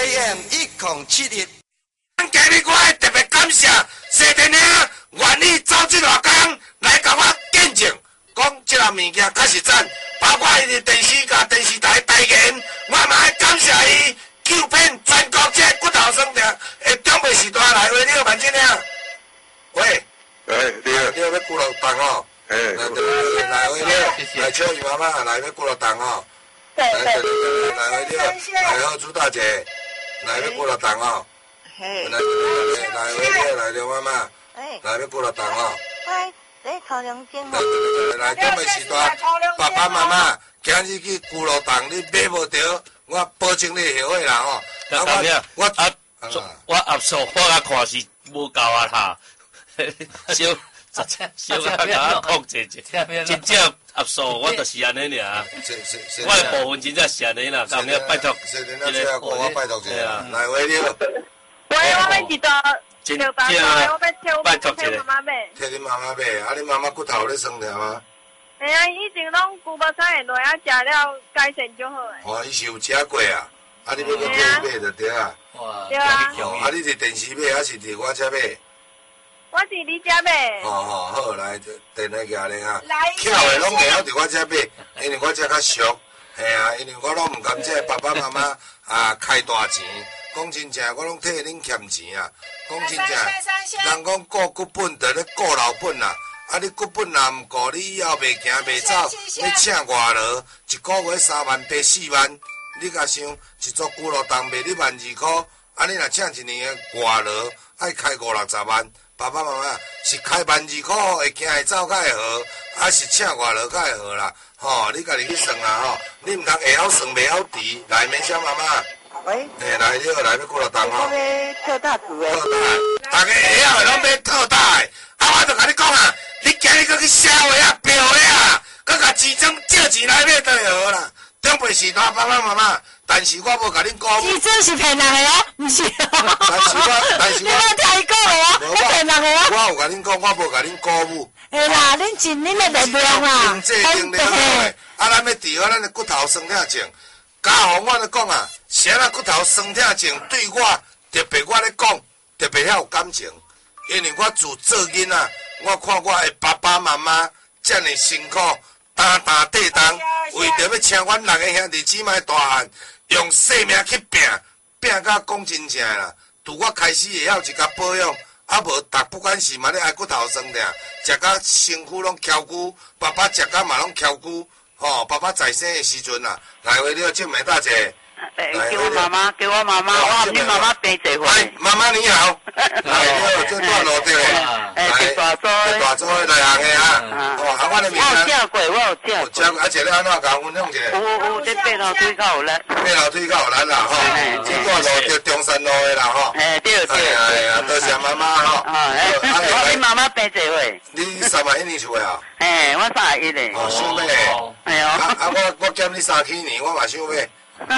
AM1071。今日我会特别感谢谢天兄愿意走这偌工来甲我见证，讲这个物件确实赞，包括伊的电视甲电视台代言，我嘛爱感谢伊救骗全国这骨头酸痛的长辈时代来喂，你好，万金兄。喂，你好，要骨头糖哦。来喂你，来秋雨妈妈，来要骨头糖哦。对，来喂你，来好朱大姐，来要骨头糖哦。来喂你，来刘妈妈，来要骨头糖哦。 在超良金嘛。 来，长辈时代，爸爸妈妈，今日去骨头糖你买无着，我保证你后悔啦吼。 我压缩我啊看是无够啊啦，小甲甲控制者，真正压缩我就是安尼尔，我的部分真正是安尼啦，咁样拜托， 我拜托一下，来喂你。 喂，我要一道真正，我要拜托一下。妈妈买。 替你妈妈买，啊你妈妈骨头咧酸痛吗？ 哎呀，以前拢骨无啥会落，啊食了改善就好诶。 哦，伊是有食过啊，啊你要去替伊买就对啊。 对啊。 啊你伫电视买还是伫我遮买？ 我是你遮买。 好，来电话寄咧啊。巧诶，拢袂晓伫我遮买，因为我遮较俗，嘿啊，因为我拢毋甘这爸爸妈妈啊开大钱，讲真正我拢替恁欠钱啊，讲真正，人讲顾骨本就咧顾老本啦。啊！你骨本若毋顾，你以后袂行袂走，要请外劳，一个月3万加4万，你甲想一组骨头糖卖你12000块，啊！你若请一年的外劳，爱开50-60万，爸爸妈妈是开12000块会行会走较会好，还是请外劳较会好啦？吼，你家己去算啦吼，你毋通会晓算袂晓除，来免小妈妈。 喂。 来你好，来要骨头糖吼。 我要特大组诶。 大家会晓的拢买特大的，啊！我著甲你讲啊。你今日搁去消费啊，嫖的啊，搁甲钱庄借钱来买就会好啦。长辈时代爸爸妈妈，但是我无甲恁讲。 钱庄是骗人的哦，毋是。 但是我， 你莫听伊讲的哦，你骗人的哦。 我有甲恁讲，我无甲恁鼓舞。 哎啦，恁尽恁的力量啦。 经济能力好诶，啊，咱要治好咱的骨头酸痛症。家父我咧讲啊，啥啊骨头酸痛症对我特别我咧讲，特别遐有感情，因为我自做囡仔。我看我的爸爸妈妈遮尔辛苦，担地重，为着要请阮6个兄弟姊妹大汉，用性命去拼，拼甲讲真正啦。拄我开始会晓一甲保养，啊无不管是嘛咧爱骨头酸痛，食甲身躯拢翘骨，爸爸食甲嘛拢翘骨，吼，爸爸在生的时阵啊，来为了证明大姐。 给我妈妈，我你妈妈病一回。 妈妈你好，来，这段路对嘞，来，大组的内行的啊，啊，我的名字。 我有食过， 有食过，啊，食了安怎甲我分享一下？ 有，这八楼推较有力。 八楼推较有力啦，吼，这段路叫中山路的啦，吼。 对。 哎呀，多谢妈妈吼。 我你妈妈病一回。 你31年出的啊？ 我31嘞。 哦，想买。哎呦。啊，我减你3起年，我嘛想买。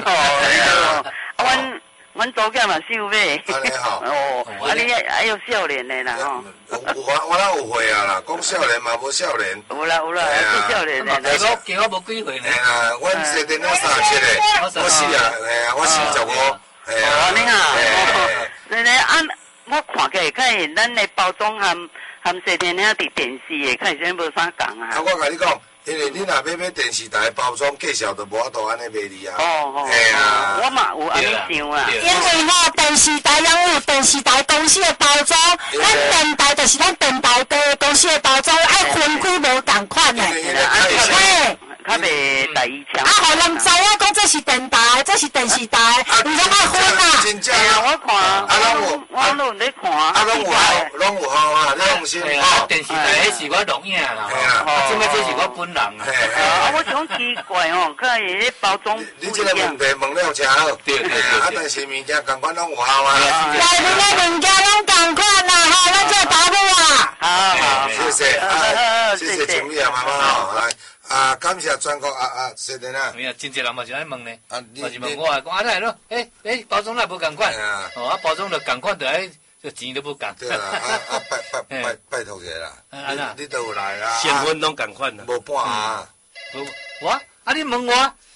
阮祖囝嘛想买。 安尼吼。 啊你还有少年的啦吼。 我哪有岁啊啦？讲少年嘛无少年。 有啦，是少年的。 给我无几岁呢。 哎呀，阮是电脑37的，我是啊，哎呀，我45。哎呀， 你看，我看起来看咱的包装含谢天兄伫电视的，看起来无啥共啊。 啊，我甲你讲。因为你若要买电视台包装介绍，就无法度安尼卖你啊。 嘿啊，我嘛有安尼想啊。 因为吼电视台拢有电视台公司的包装，咱电台就是咱电台的公司的包装，爱分开无共款的。嘿。 较袂第一枪。 啊，互人知影讲这是电台，这是电视台，有啥爱分啊？ 真啊，我看，我拢咧看。 啊，拢有好啊，你放心。 电视台迄是我录影啦，即摆这是我本人啊。 我想奇怪哦，可能迄包装不一样。 你这个问题问了真好。对。啊，但是物件共款拢有效啊。 内面的物件拢共款啦，吼，咱做答复啊。 好， 谢谢啊，谢谢请你啊，妈妈好，来。啊，感谢全国谢天啊！ 没有，真侪人嘛是安问呢，嘛是问我讲啊，那咯，包装那无共款，包装就共款，就就钱都不共。 对啦，拜托者啦，你都有来啦， 成分拢共款啦， 无半啊。 我你问我，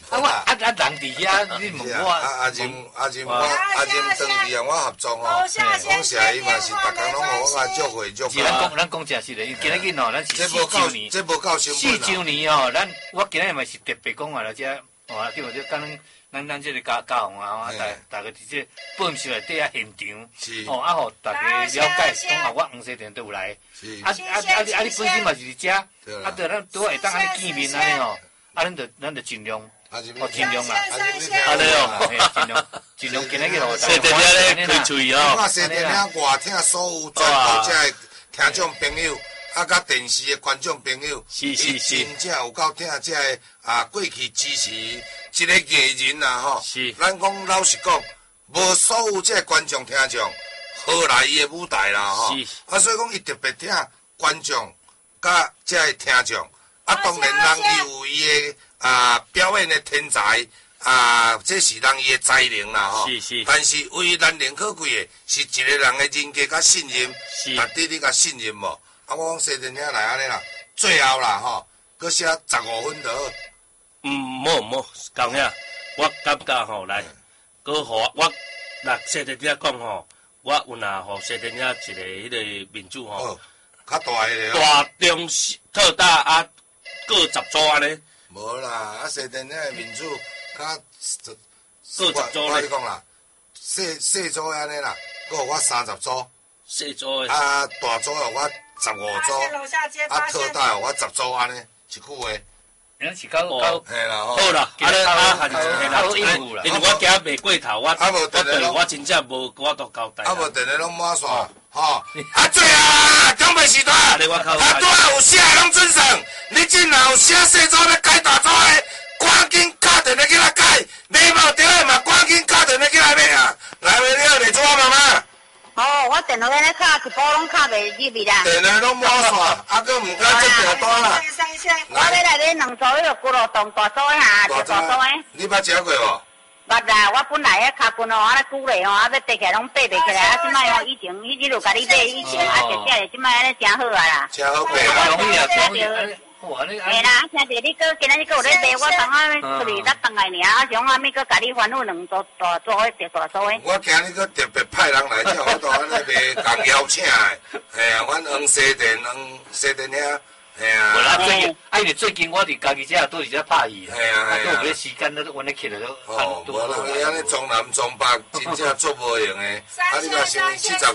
我人伫遐，你问我。 阿仁登去啊，我合作吼，讲实伊嘛是逐工拢互我甲祝贺祝贺。 是咱讲正实的，今仔日吼，咱是4周年。 这无够成本 4周年吼，我今仔日嘛是特别讲话了，这哦，叫做讲咱这个家红啊，大家伫这报时内底啊现场，哦，互大家了解，讲啊，我黄西田都有来。你本身嘛是伫遮，对，咱拄会当安尼见面安尼吼，咱就尽量。尽量啦， 安尼哦，尽量今仔日吼， 谢谢你开嘴哦。 我谢谢你外听所有全国这听众朋友，甲电视的观众朋友，伊真正有够听这过去支持一个艺人啦吼。咱讲老实讲，无所有这观众听众何来伊的舞台啦吼。所以讲伊特别听观众甲这听众，当然人有伊的。表演的天才这是人伊的才能啦吼。但是唯难能可贵的是一个人的人格甲信任，对你甲信任无？我讲西田兄来安尼啦，最后啦吼，搁写15分就好。 冇，讲遐，我感觉吼来，搁互我来西田兄讲吼，我有拿互西田兄一个迄个面子吼， 较大迄个。 大中特大各10组安尼。 无啦，西田兄的面子较各10组我你讲啦，细组安尼啦，搁我30组。 细组的。 大组互我15组，特大互我10组安尼，一句话。 咱是到嘿啦吼。 好啦，安尼好应付啦。因为我惊袂过头，我真正无我都交代。 无电咧拢满线，吼。最后中北时代，拄啊有写拢准算，你真若有写细组咧改大组的，赶紧打电话去来改，买无着的嘛赶紧打电话去来买啊！来买了来做我妈妈。 我电话咧卡一部拢卡袂入去啦。 电话拢满线，搁唔敢接电单啦。 我要来咧2组迄个骨碌冻大组下，大组的。 你捌食过无？ 捌啦，我本来卡骨哦，咧久咧要爬起来拢爬袂起来，即摆以前就甲你买，以前食食即摆安尼真好啊啦。 真好爬啦。 容易啊， 嘿啦，听着你今仔日有咧买，我等下出去咱等来尔，想阿咪甲你翻好2组大组的大组的。 我今日搁特别派人来，叫我到安尼袂共邀请的。嘿啊，阮黄西田兄。嘿啊！ 最近我伫家己遮都是在拍戏， 嘿啊， 都有时间都阮咧起来都。 无人伊安尼中南中北真正做无用的。你若是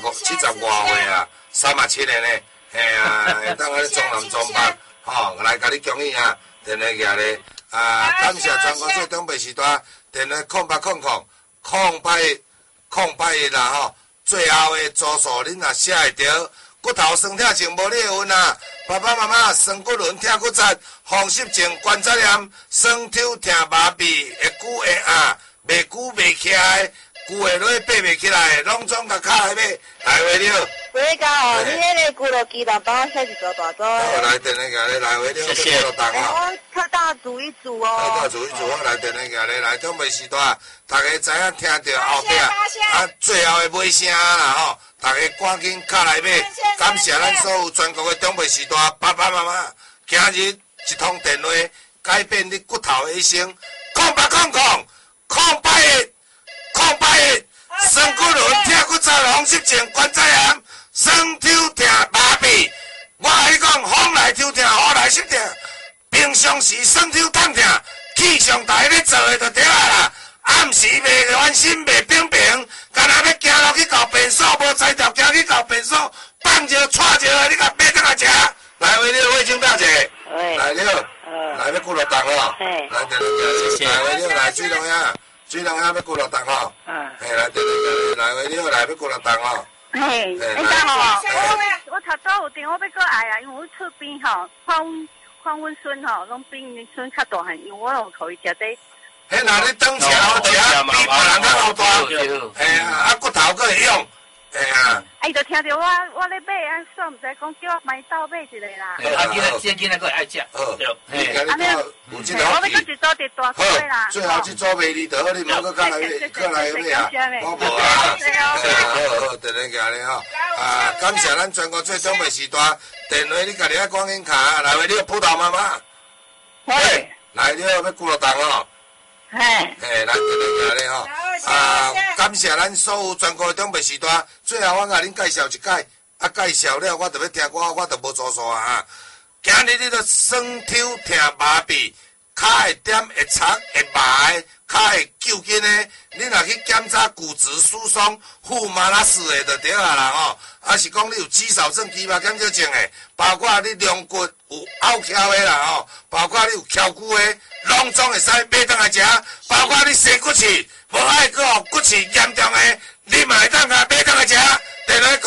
70外岁啊，37年的，嘿啊，会当安尼中南中北，来甲你恭喜啊！电话举咧，感谢全国最中北时代，电话08000801啦吼，最后的组数恁若写会着。骨头酸痛症无你的份啊！爸爸妈妈酸骨轮痛骨折、风湿症、关节炎、酸抽痛麻痹，会久会压，袂久袂起来，久会落爬袂起来，拢总甲卡来买，来回了。 回家哦，你迄个骨头机动帮我写一组大组。 好，来电话举咧，来回了，要骨头动哦。 我特大煮一煮哦。 特大煮一煮，我来电话举咧，来中北时代，大家知影听到后壁最后的尾声啦吼。大家赶紧卡来买，感谢咱所有全国的中北时代爸爸妈妈，今日一通电话改变你骨头的一生。0800，酸骨轮痛骨折、风湿症、关节炎、酸抽痛麻痹。我跟你讲，风来抽痛，雨来湿痛，平常时酸抽痛痛，气上台咧做的就对啦。暗时袂安心，袂平平，干那要行落去到便所，无才调行去到便所，放着带着，你甲买倒来食。来，为了卫生表者，来了，来要骨碌动哦，来电话举，来为了来水龙兄要骨碌动哦，来电话来为了来要骨碌动哦。 嘿，你讲哦，我头早有电话要过来啊，因为我厝边吼，看阮孙吼，拢比阮孙较大汉，因为我有互伊食啲。 迄若你当时好食，比别人较好大，骨头佫会用， 伊就听着我咧买，煞毋知讲叫我买倒买一个啦。 今仔个爱食。 安尼有这个好。 我要一组地大组啦。 最后这组卖你得，你莫佫来买啊！我无啊。好，电话举咧吼。感谢咱全国最中北时代，电话你家己赶紧卡，来为你葡萄妈妈。来了要骨碌动哦。 嘿，咱今日行咧吼，感谢咱所有全国长辈时代，最后我甲恁介绍一解，介绍了我就要听歌，我就无做错啊。今日你着酸抽听麻痹，脚会点会擦会麻的，脚会揪筋的，你若去检查骨质疏松、腹马拉氏的就对啊啦吼。啊是讲你有肌少症、肌肉减少症的，包括你龙骨有拗翘的啦吼，包括你有翘骨的，拢总会使买倒来食。包括你生骨刺，无爱搁有骨刺严重的，你嘛会当甲买倒来食。电话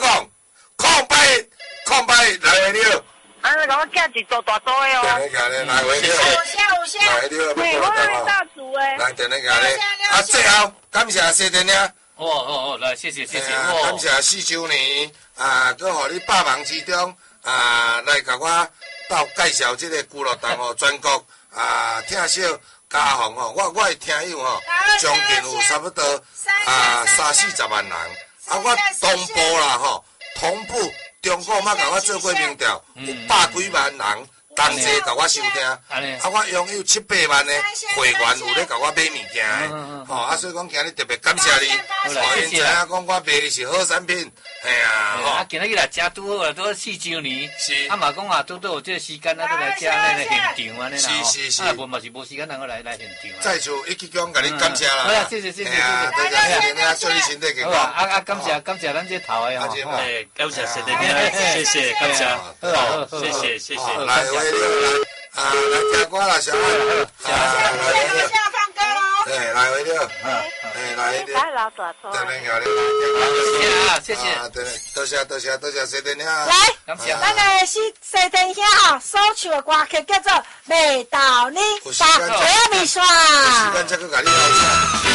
空白来回了。 啊，我囝一组大组的哦。 电话行咧，来回了。来回了， 对，我来大组的。 来电话行咧。啊，最后感谢谢电话。 来，谢谢。 感谢4周年搁互你百忙之中来甲我到介绍这个娱乐档吼，全国听小家访吼，我的听友吼，将近有差不多30-40万人。我同步啦吼，同步中国嘛甲我做过民调，有100几万人。同齐甲我收听，我拥有7-8万的会员有咧甲我买物件的，吼所以讲今日特别感谢你，因知影讲我卖的是好产品， 吼。今日来食拄好啦，拄好4周年，嘛讲拄有这个时间都来食咱的现场安尼啦，是，无嘛是无时间能够来现场。 再次一起讲甲你感谢啦， 好啦，谢谢， 祝你身体健康。 感谢咱这头的吼， 感谢谢谢，谢谢感谢，好，谢谢。 来回了，来听歌啦，小爱， 来放歌喽。 来回了，来回了。 来老大错。 等你下咧， 谢谢， 多谢，谢电话。 来，咱个是谢电话吼，所唱的歌曲叫做《未到你》，把歌迷刷。 有时间再去甲你聊一下。